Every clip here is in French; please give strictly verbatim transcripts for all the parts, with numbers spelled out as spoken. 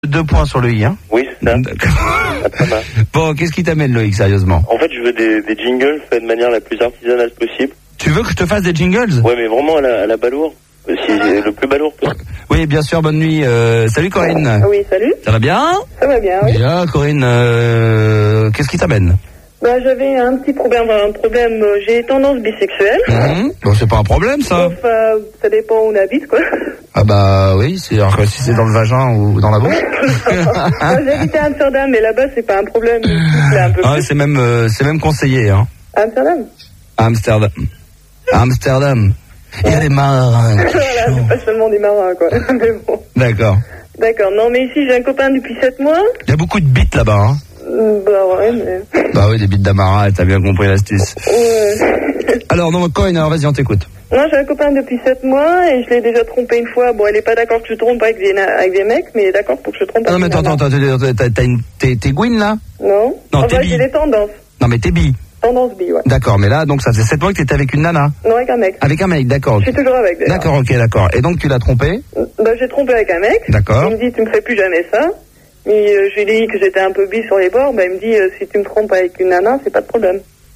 Deux points sur le i, hein? Oui, c'est ça. D'accord. Bon, qu'est-ce qui t'amène, Loïc, sérieusement? En fait, je veux des, des jingles faits de manière la plus artisanale possible. Tu veux que je te fasse des jingles? Ouais, mais vraiment à la, à la balourd. Si, le plus balourd possible. Oui, bien sûr, bonne nuit. Euh, salut, Corinne. Oui, salut. Ça va bien? Ça va bien, oui. Bien, Corinne. Euh, qu'est-ce qui t'amène? Bah, j'avais un petit problème, un problème, euh, j'ai tendance bisexuelle. Mmh. Bon, c'est pas un problème, ça. Sauf, euh, ça dépend où on habite, quoi. Ah bah oui, c'est alors que si c'est dans le vagin ou dans la bouche. Moi, j'habitais à Amsterdam, mais là-bas, c'est pas un problème. C'est un peu Ah, plus. c'est même, euh, c'est même conseillé, hein. À Amsterdam. À Amsterdam. À Amsterdam. Il y a des marins. Voilà, c'est pas seulement des marins, quoi. Mais bon. D'accord. D'accord. Non, mais ici, j'ai un copain depuis sept mois. Il y a beaucoup de bites là-bas, hein. Bah ouais, mais... Bah oui, des bites d'Amara, t'as bien compris l'astuce. Ouais. Alors, non, Corinne, alors vas-y, on t'écoute. Non, j'ai un copain depuis sept mois et je l'ai déjà trompé une fois. Bon, elle est pas d'accord que je trompe avec des, na- avec des mecs, mais elle est d'accord pour que je trompe Ah non, mais avec des attends, attends, nanas. attends, t'as, t'as une, t'es, t'es Gwyn, là? Non. Non, t'es Enfin, bi. j'ai des tendances. Non, mais t'es bi. Tendance bi, ouais. D'accord, mais là, donc ça fait sept mois que t'étais avec une nana. Non, avec un mec. Avec un mec, d'accord. Je suis toujours avec, d'ailleurs. D'accord, ok, d'accord. Et donc tu l'as trompé? Bah, j'ai trompé avec un mec. D'accord. Il me dit, tu me fais plus jamais ça. Et euh, je lui ai dit que j'étais un peu bi sur les bords. Bah, il me dit, euh, si tu me trompes avec une nana, c'est pas de problème.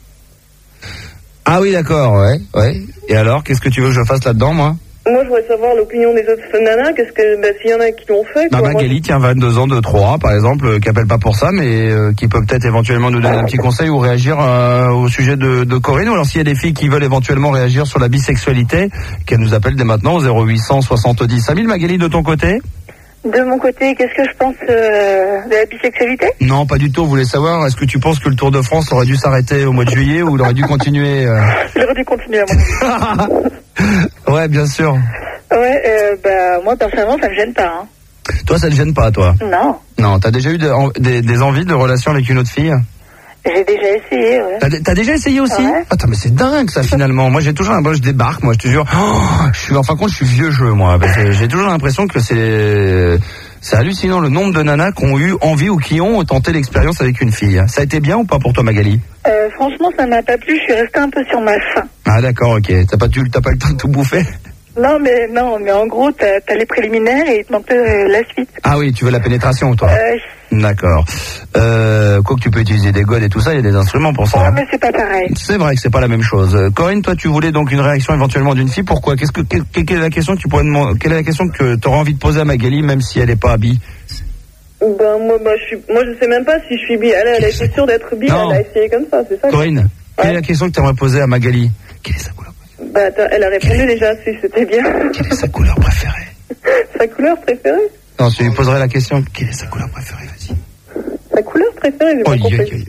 Ah oui, d'accord, ouais, ouais. Et alors, qu'est-ce que tu veux que je fasse là-dedans, moi? Moi, je voudrais savoir l'opinion des autres nanas. Qu'est-ce que, bah, s'il y en a qui l'ont fait. Bah, quoi, moi, Magali, tiens, vingt-deux ans de trois, par exemple, euh, qui appelle pas pour ça, mais euh, qui peut peut-être éventuellement nous donner un petit conseil ou réagir euh, au sujet de, de Corinne. Ou alors s'il y a des filles qui veulent éventuellement réagir sur la bisexualité, qu'elles nous appellent dès maintenant au zéro huit cent soixante-dix cinq mille. Magali, de ton côté? De mon côté, qu'est-ce que je pense euh, de la bisexualité? Non, pas du tout. On voulait savoir, est-ce que tu penses que le Tour de France aurait dû s'arrêter au mois de juillet ou il aurait dû continuer euh... Il aurait dû continuer à mon avis. Ouais, bien sûr. Ouais, euh, bah, moi, personnellement, ça me gêne pas, hein. Toi, ça te gêne pas, toi? Non. Non, t'as déjà eu de- en- des, des envies de relation avec une autre fille? J'ai déjà essayé, ouais. T'as, t'as déjà essayé aussi? Ouais. Attends, mais c'est dingue ça finalement. Moi j'ai toujours l'impression, je débarque, moi je te jure. Oh, je suis, en fin de compte, je suis vieux jeu moi. Parce que j'ai toujours l'impression que c'est, c'est hallucinant le nombre de nanas qui ont eu envie ou qui ont tenté l'expérience avec une fille. Ça a été bien ou pas pour toi, Magali? Euh, franchement, ça m'a pas plu. Je suis restée un peu sur ma faim. Ah d'accord, ok. T'as pas, tu, t'as pas le temps de tout bouffer? Non, mais non, mais en gros, t'as, t'as les préliminaires et il te manque euh, la suite. Ah oui, tu veux la pénétration, toi? Euh, D'accord. Euh, quoi que tu peux utiliser des godes et tout ça, il y a des instruments pour ça. ouais, hein. mais c'est pas pareil. C'est vrai que c'est pas la même chose. Euh, Corinne, toi, tu voulais donc une réaction éventuellement d'une fille. Pourquoi? Qu'est-ce que que- que- quelle est la question que tu pourrais demander? Quelle est la question que tu auras envie de poser à Magali, même si elle est pas bi? Ben, moi, bah, je suis, moi, je sais même pas si je suis bi. Elle, elle a été sûre d'être bi, Non. elle a essayé comme ça, c'est ça? Corinne, quelle Ouais. est la question que tu aimerais poser à Magali? Quelle est sa couleur? Bah, attends, elle a répondu déjà, si c'était bien. Quelle est sa couleur préférée? Sa couleur préférée? Non, je lui poserai la question. Quelle est sa couleur préférée? Vas-y. Sa couleur préférée, j'ai pas Aïe, compris. aïe,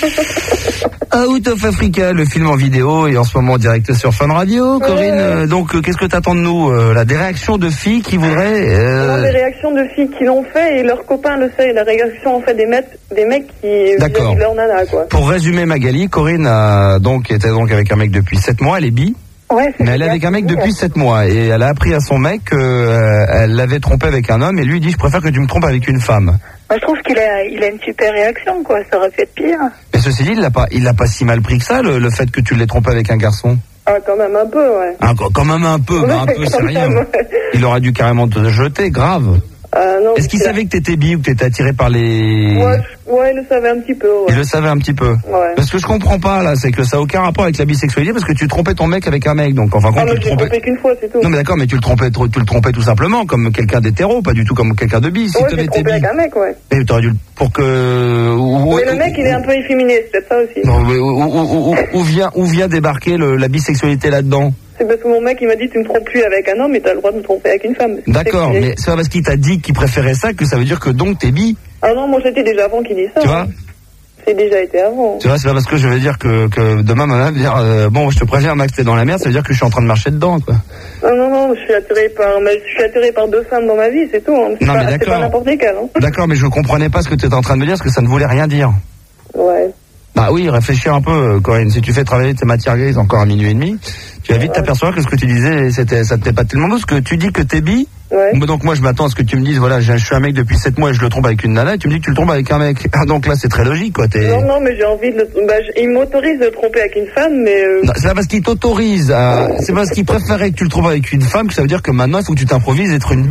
aïe. Out of Africa, le film en vidéo et en ce moment en direct sur Fun Radio. Corinne, euh, donc euh, qu'est-ce que t'attends de nous? euh, là, des réactions de filles qui voudraient... euh, Non, des réactions de filles qui l'ont fait et leurs copains le savent. La réaction en fait des mecs, des mecs qui D'accord. vis-à-vis de leur nana, quoi. Pour résumer, Magali, Corinne a donc était donc avec un mec depuis sept mois, elle est bi, Ouais, c'est mais elle est bien. avec un mec depuis sept mois et elle a appris à son mec qu'elle l'avait trompé avec un homme et lui dit je préfère que tu me trompes avec une femme. Moi, je trouve qu'il a, il a une super réaction, quoi. Ça aurait pu être pire. Mais ceci dit, il l'a pas, il l'a pas si mal pris que ça le, le fait que tu l'aies trompé avec un garçon. Ah, quand même un peu, ouais. Ah, quand quand même un peu, mais un Ouais, peu c'est quand rien. même, ouais. Il aurait dû carrément te jeter, grave. Ah, non, Est-ce qu'il c'est- savait que t'étais bi ou que t'étais attiré par les... Ouais, je- ouais, il le savait un petit peu, ouais. Il le savait un petit peu. Ouais. Parce que je comprends pas là, c'est que ça a aucun rapport avec la bisexualité parce que tu trompais ton mec avec un mec, donc enfin Ah, quand non, tu le je l'ai trompais. trompé qu'une fois, c'est tout. Non mais d'accord, mais tu le trompais, tu le trompais tout simplement comme quelqu'un d'hétéro, pas du tout comme quelqu'un de bi. Si Ouais, tu j'ai avais été trompé bi, avec un mec, ouais. mais t'aurais dû le- pour que. Où, Mais le mec, il est un peu efféminé, c'est peut-être ça aussi. Non, mais où, où- où- où vient où vient débarquer le- la bisexualité là-dedans? C'est parce que mon mec, il m'a dit, tu me trompes plus avec un homme, mais t'as le droit de me tromper avec une femme. D'accord, C'est- mais c'est pas parce qu'il t'a dit qu'il préférait ça que ça veut dire que donc t'es bi. Ah non, moi, j'étais déjà avant qu'il dise ça. Tu hein. vois? C'est déjà été avant. Tu vois, c'est pas parce que je vais dire que, que demain ma mère va dire euh, bon, je te préviens, Max, t'es dans la merde, ça veut dire que je suis en train de marcher dedans, quoi. Non, non, non, je suis attiré par, mais je suis attiré par deux femmes dans ma vie, c'est tout. Hein. C'est Non, pas, mais c'est d'accord. pas n'importe lesquelles. Hein. D'accord, mais je comprenais pas ce que tu étais en train de me dire, parce que ça ne voulait rien dire. Ouais. Bah oui, réfléchis un peu, euh, Corinne. Si tu fais travailler tes matières grises encore à minuit et demi, tu vas vite t'apercevoir que ce que tu disais, c'était, ça te plaît pas tellement parce que tu dis que t'es bi. Ouais. Donc moi, je m'attends à ce que tu me dises, voilà, je je suis un mec depuis sept mois et je le trompe avec une nana, et tu me dis que tu le trompes avec un mec. Ah, donc là, c'est très logique, quoi. T'es... Non, non, mais j'ai envie de le... Bah, je- il m'autorise de le tromper avec une femme, mais... Euh... Non, c'est pas parce qu'il t'autorise à... C'est pas parce qu'il préférait que tu le trompes avec une femme que ça veut dire que maintenant, il faut que tu t'improvises être une bi.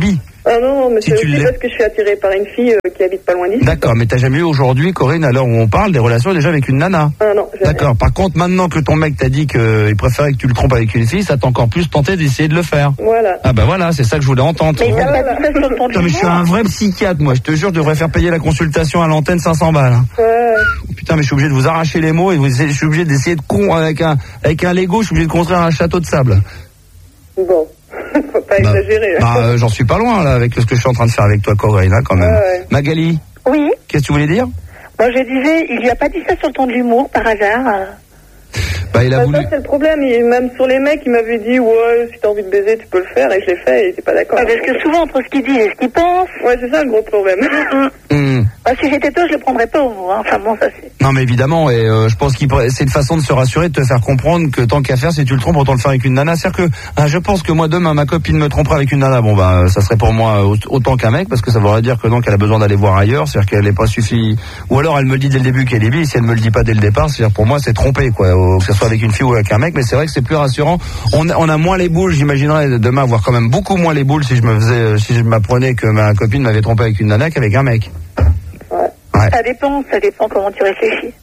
Ah non, mais Si c'est tu aussi l'es. parce que je suis attirée par une fille euh, qui habite pas loin d'ici. D'accord, mais t'as jamais eu aujourd'hui, Corinne, à l'heure où on parle, des relations déjà avec une nana? Ah non, jamais. D'accord. Par contre, maintenant que ton mec t'a dit qu'il préférait que tu le trompes avec une fille, ça t'a encore plus tenté d'essayer de le faire. Voilà. Ah bah voilà, c'est ça que je voulais entendre. Mais il n'a pas dit ça sur le ton de Putain, mais je suis l'humour. un vrai psychiatre, moi. Je te jure, je devrais faire payer la consultation à l'antenne cinq cents balles. Ouais. Putain, mais je suis obligé de vous arracher les mots et vous, je suis obligé d'essayer de con avec un avec un Lego. Je suis obligé de construire un château de sable. Bon, faut pas Bah, exagérer. bah, euh, j'en suis pas loin là avec ce que je suis en train de faire avec toi, Corinne, là, quand même. Ouais, ouais. Magali, Oui, qu'est-ce que tu voulais dire? moi je disais, il lui a pas dit ça sur le ton de l'humour, par hasard. euh. Bah, il a Bah, voulu. ça, c'est le problème. Il- même sur les mecs, il m'avait dit, ouais, si t'as envie de baiser, tu peux le faire. Et je l'ai fait et il était pas d'accord. Ah, parce que souvent, entre ce qu'il dit et ce qu'il pense, Ouais, c'est ça le gros problème. Hmm. bah, si j'étais toi, je le prendrais pas au mot. Hein. Enfin bon, ça c'est... Non mais évidemment, et euh, je pense qu'il pourrait- c'est une façon de se rassurer, de te faire comprendre que tant qu'à faire, si tu le trompes, autant le faire avec une nana. C'est-à-dire que ah, je pense que moi demain ma copine me tromperait avec une nana, bon bah ça serait pour moi au- autant qu'un mec, parce que ça voudrait dire que donc elle a besoin d'aller voir ailleurs, c'est-à-dire qu'elle n'est pas suffi, ou alors elle me le dit dès le début qu'elle est bi, si elle me le dit pas dès le départ, c'est-à-dire pour moi c'est trompé quoi, au- que ce soit avec une fille ou avec un mec, mais c'est vrai que c'est plus rassurant. On, a- on a moins les boules, j'imaginerais demain avoir quand même beaucoup moins les boules si je me faisais, si je m'apprenais que ma copine m'avait trompé avec une nana qu'avec un mec. Ouais. Ça dépend, ça dépend comment tu réfléchis.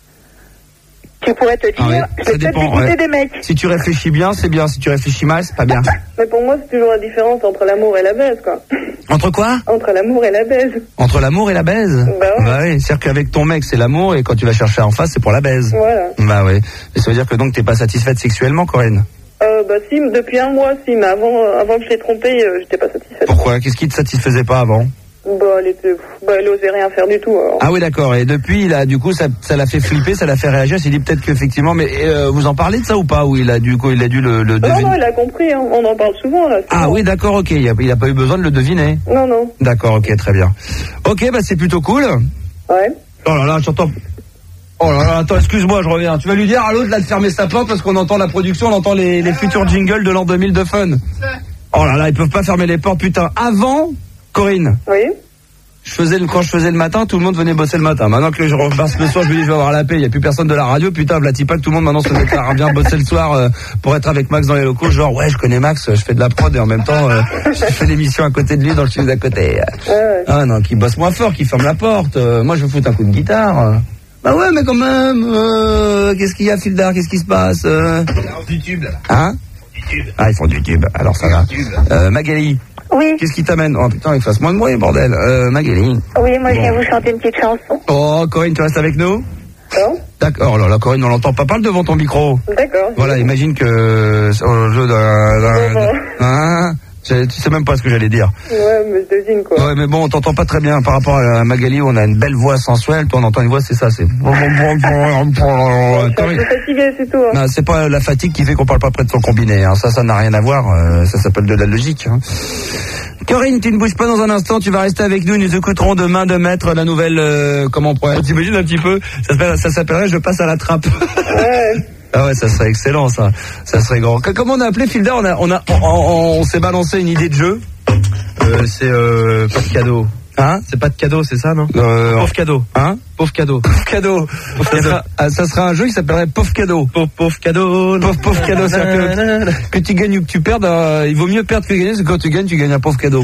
Tu pourrais te dire, Ah ouais, je ça vais peut-être dépend, écouter ouais. des mecs. Si tu réfléchis bien, c'est bien. Si tu réfléchis mal, c'est pas bien. Mais pour moi, c'est toujours la différence entre l'amour et la baise, quoi. Entre quoi? Entre l'amour et la baise. Entre l'amour et la baise? Bah ouais. Bah oui, c'est-à-dire qu'avec ton mec, c'est l'amour, et quand tu vas chercher en face, c'est pour la baise. Voilà. Bah oui. Et ça veut dire que donc t'es pas satisfaite sexuellement, Corinne? Euh, bah si, depuis un mois, si, mais avant, avant que je l'ai trompée, euh, j'étais pas satisfaite. Pourquoi? Qu'est-ce qui te satisfaisait pas avant? Bah, elle était, bah, elle osait rien faire du tout, alors. Ah oui, d'accord. Et depuis, là, du coup, ça, ça l'a fait flipper, ça l'a fait réagir. Il s'est dit peut-être qu'effectivement, mais euh, vous en parlez de ça ou pas? Ou il a du coup, il a dû le, le Non, deviner? non, il a compris, hein. On en parle souvent, là. Ah oui, d'accord, ok. Il a, il a pas eu besoin de le deviner. Non, non. D'accord, ok, très bien. Ok, bah c'est plutôt cool. Ouais. Oh là là, j'entends. Oh là là, attends, excuse-moi, je reviens. Tu vas lui dire à l'autre là de fermer sa porte parce qu'on entend la production, on entend les, les futurs jingles de l'an deux mille de Fun. Oh là là, ils peuvent pas fermer les portes, putain. Avant, Corinne, Oui. je faisais le, quand je faisais le matin, tout le monde venait bosser le matin. Maintenant que je repasse le soir, je me dis je vais avoir la paix, il y a plus personne de la radio, putain, vlati pas que tout le monde maintenant se déclare bien bosser le soir euh, pour être avec Max dans les locaux, genre ouais, je connais Max, je fais de la prod et en même temps euh, je fais l'émission à côté de lui dans le studio d'à côté. Ouais, ouais. Ah non, qui bosse moins fort, qui ferme la porte. Euh, moi je vais foutre un coup de guitare. Bah ouais, mais quand même, euh, qu'est-ce qu'il y a, Fildar, qu'est-ce qui se passe euh... Du tube, là. Hein? Du tube. Ah, ils font du tube, alors ça va. Euh, Magali, Oui, qu'est-ce qui t'amène? Oh putain, il fasse moins de bruit, bordel. Euh, Magali. oui, moi je viens Bon. vous chanter une petite chanson. Oh, Corinne, tu restes avec nous? Non. D'accord, oh là là, Corinne, on l'entend pas, parle devant ton micro. D'accord. Voilà, imagine que c'est au jeu d'un... d'un- Bon, bon. Hein? Tu tu sais même pas ce que j'allais dire. Ouais, mais je devine, quoi. Ouais, mais bon, on t'entend pas très bien par rapport à Magali où on a une belle voix sensuelle. Toi, on entend une voix, c'est ça, c'est... Je suis un Corinne. peu fatiguée, c'est tout, hein. Non, c'est pas la fatigue qui fait qu'on parle pas près de son combiné. Hein. Ça, ça n'a rien à voir. Euh, ça s'appelle de la logique. Hein. Corinne, tu ne bouges pas dans un instant. Tu vas rester avec nous. Nous écouterons demain de mettre la nouvelle. Euh, comment on pourrait... T'imagines un petit peu? Ça s'appelle- ça s'appellerait Je passe à la trappe. Ouais. Ah ouais, ça serait excellent, ça. Ça serait grand. Que- Comment on a appelé Filda? On a, on a, on, on- on s'est balancé une idée de jeu. Euh, c'est euh, pas de cadeau. Hein? C'est pas de cadeau, c'est ça, non? Euh, Pauvre cadeau. Hein? Pauvre cadeau. Pauvre cadeau. Ça cadeau. sera, ah, ça sera un jeu qui s'appellerait Pauvre cadeau. Pauvre, pauvre cadeau. Pauvre, pauvre cadeau. C'est-à-dire que, que tu gagnes ou que tu perdes, euh, il vaut mieux perdre que gagner, parce que quand tu gagnes, tu gagnes un pauvre cadeau.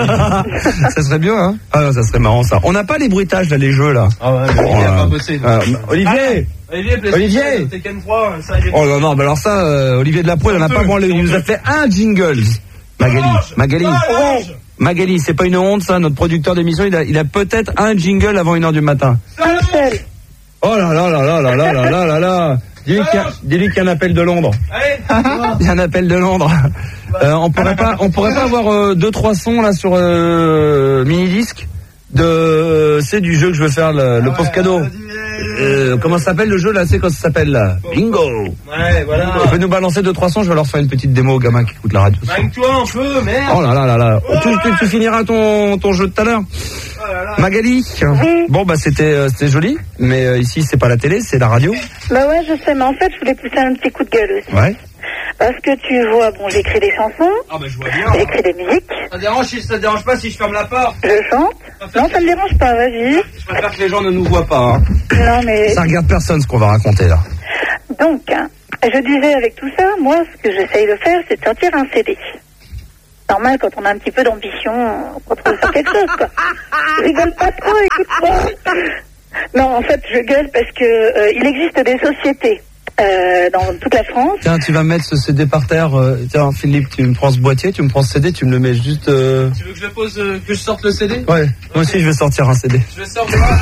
Ça serait bien, hein? Ah, ça serait marrant, ça. On n'a pas les bruitages, là, les jeux, là. Ah ouais, mais il a pas bossé. donc. Euh, Olivier! Olivier, PlayStation, Olivier Tekken trois, ça, il est... Oh non, non, bah alors ça, euh, Olivier de la Pro, il en a pas branlé. Il nous a fait un jingle. Magali, Magali, Orange. Magali, c'est pas une honte, ça. Notre producteur d'émission, il a, il a peut-être un jingle avant une heure du matin. Un seul. Oh là là là là là là là là là là. Dis-lui qu'il y a- dis-lui qu'il y a un appel de Londres. Allez, Il y a un appel de Londres. Euh, on pourrait pas, on pourrait pas avoir euh, deux trois sons là sur euh, mini disque de, c'est du jeu que je veux faire le, le pauvre cadeau. Euh, comment ça s'appelle le jeu là? C'est quoi ça s'appelle là? Bingo. ouais, voilà. Tu peux nous balancer deux trois sons, je vais leur faire une petite démo aux gamins qui écoutent la radio. Bang-toi un peu, merde. Oh là là là là. Tu, tu, tu finiras ton, ton jeu de tout à l'heure. Oh là là. Magali. Bon bah c'était euh, c'était joli, mais euh, ici c'est pas la télé, c'est la radio. Bah ouais, je sais, mais en fait, je voulais pousser un petit coup de gueule aussi. Ouais. Parce que tu vois, bon, j'écris des chansons, Ah bah je vois bien. j'écris des musiques, Ça dérange, si- ça te dérange pas si je ferme la porte? je chante. Non, ça me dérange pas, vas-y. Je préfère que les gens ne nous voient pas. Hein. Non, mais... Ça regarde personne ce qu'on va raconter là. Donc, hein, je disais avec tout ça, moi, ce que j'essaye de faire, c'est de sortir un C D. normal quand on a un petit peu d'ambition, on retrouve sur quelque chose, quoi. Je rigole pas trop, écoute-moi. Non, en fait, je gueule parce que euh, il existe des sociétés euh, dans toute la France. Tiens, tu vas mettre ce C D par terre. Euh, tiens, Philippe, tu me prends ce boîtier, tu me prends ce C D, tu me le mets juste... Euh... Tu veux que je le pose, euh, que je sorte le C D? Ouais, moi aussi je vais sortir un C D. Je vais sortir là.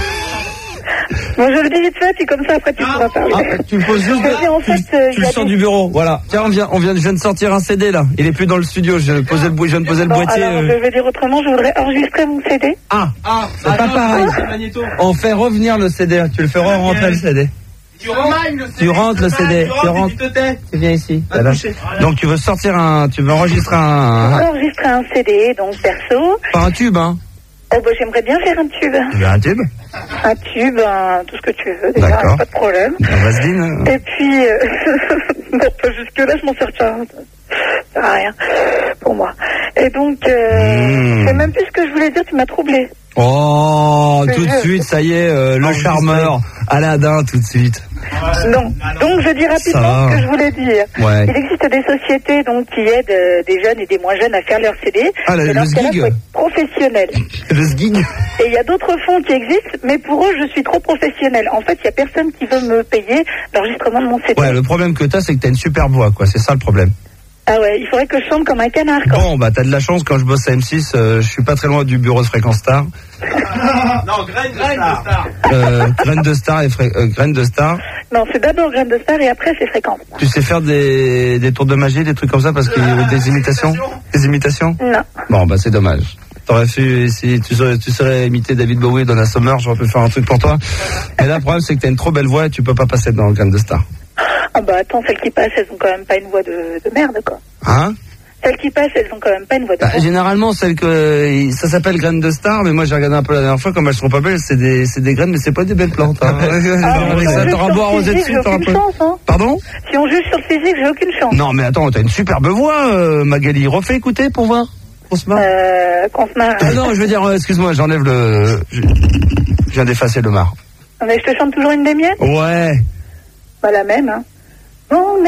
Bon, je le dis vite fait, puis comme ça, après, tu Ah, pourras parler. Ah, tu le poses juste... Parce que, en tu, fait, euh, tu il y le a sors des- du bureau, voilà. Tiens, on vient, on vient, je viens de sortir un C D là. Il est plus dans le studio, je viens de poser le, boi- je viens de poser le Bon, boîtier. alors, euh. je vais dire autrement, je voudrais enregistrer mon C D. Ah, Ah, c'est pas attends, pareil. c'est le magnéto. On fait revenir le C D, tu le feras rentrer le C D. Tu rentres le C D. Tu rentres le C D, Tu tu rentres rentres. et tu te tais. Tu viens ici. Va te Voilà. coucher. Donc tu veux sortir un, tu veux enregistrer Je un, voudrais enregistrer un C D, donc perso. par un tube, hein. Oh, bah, j'aimerais bien faire un tube. Tu veux un tube? Un tube, un- tout ce que tu veux, déjà, D'accord. pas de problème. Un vaseline. Et puis, euh, bon, pas jusque-là, je m'en sers pas. Ça sert à rien pour moi. Et donc, euh, Mmh. je sais même plus ce que je voulais dire, tu m'as troublé. Oh, Je tout de jure. suite, ça y est, euh, le charmeur, Aladdin, tout de suite. Non. Donc, je dis Ça rapidement va. ce que je voulais dire. Ouais. Il existe des sociétés donc qui aident euh, des jeunes et des moins jeunes à faire leur C D. Ah, le- Et le dans ce cas-là, Zgig. faut être professionnel. Le sgig. Et il y a d'autres fonds qui existent, mais pour eux, je suis trop professionnel. En fait, il y a personne qui veut me payer l'enregistrement de mon C D. Ouais, le problème que t'as, c'est que t'as une super voix, quoi. C'est ça le problème. Ah ouais, il faudrait que je chante comme un canard, quoi. Bon, bah t'as de la chance, quand je bosse à M six, euh, je suis pas très loin du bureau de Fréquence Star. Non, graine de star. Euh, graine de Star et fré... euh, graine de Star. Non, c'est d'abord Graine de Star et après c'est Fréquence. Tu sais faire des, des tours de magie, des trucs comme ça, parce qu'il y a des imitations? Des imitations? Non. Bon, bah c'est dommage. T'aurais fait, si tu serais, tu serais imité David Bowie dans la Summer, j'aurais pu faire un truc pour toi. Mais là, le problème, c'est que t'as une trop belle voix et tu peux pas passer dans Graine de Star. Ah bah attends, celles qui passent, elles ont quand même pas une voix de, de merde, quoi. Hein? Celles qui passent, elles ont quand même pas une voix de Bah, merde. généralement, celles que, ça s'appelle graines de Star, mais moi j'ai regardé un peu la dernière fois, comme elles sont pas belles, c'est des, c'est des graines, mais c'est pas des belles plantes, hein. Ah, Avec si ça, on juge t'auras sur beau le arroser physique, dessus, j'ai t'auras aucune pas. chance, hein. Pardon? Si on juge sur le physique, j'ai aucune chance. Non, mais attends, t'as une superbe voix, euh, Magali. Refais écouter pour voir. On se marre. Euh, qu'on se marre. Ah non, je veux dire, euh, excuse-moi, j'enlève le, je, je viens d'effacer le marre. Mais je te chante toujours une des miennes? Ouais. Pas la même, hein. Bon,